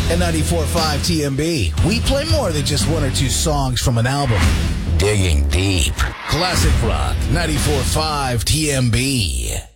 At 94.5 TMB, we play more than just one or two songs from an album. Digging deep. Classic rock, 94.5 TMB.